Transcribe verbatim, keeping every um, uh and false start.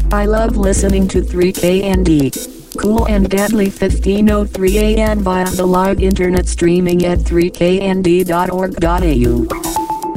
I love listening to three K N D. Cool and deadly fifteen oh three A M via the live internet streaming at three K N D dot org dot A U.